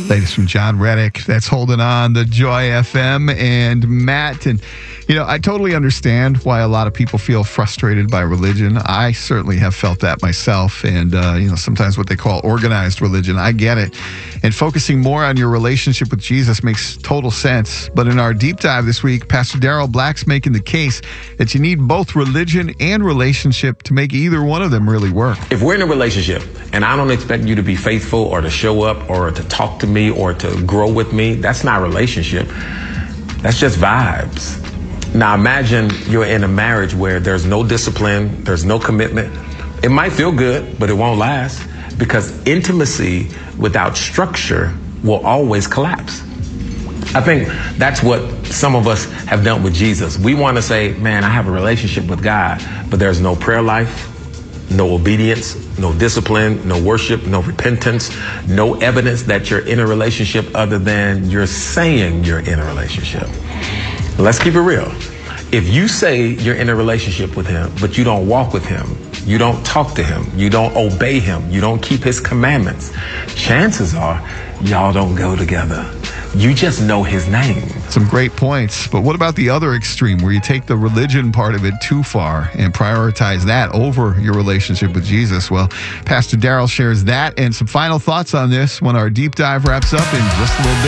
Latest from John Reddick. That's Holding On, the Joy FM, and Matt. And, I totally understand why a lot of people feel frustrated by religion. I certainly have felt that myself. And, sometimes what they call organized religion. I get it. And focusing more on your relationship with Jesus makes total sense. But in our deep dive this week, Pastor Daryl Black's making the case that you need both religion and relationship to make either one of them really work. If we're in a relationship and I don't expect you to be faithful or to show up or to talk to me or to grow with me, that's not a relationship. That's just vibes. Now imagine you're in a marriage where there's no discipline, there's no commitment. It might feel good, but it won't last, because intimacy without structure will always collapse. I think that's what some of us have done with Jesus. We want to say, man, I have a relationship with God, but there's no prayer life, no obedience, no discipline, no worship, no repentance, no evidence that you're in a relationship other than you're saying you're in a relationship. Let's keep it real. If you say you're in a relationship with him, but you don't walk with him, you don't talk to him, you don't obey him, you don't keep his commandments, chances are y'all don't go together. You just know his name. Some great points. But what about the other extreme where you take the religion part of it too far and prioritize that over your relationship with Jesus? Well, Pastor Daryl shares that and some final thoughts on this when our deep dive wraps up in just a little bit.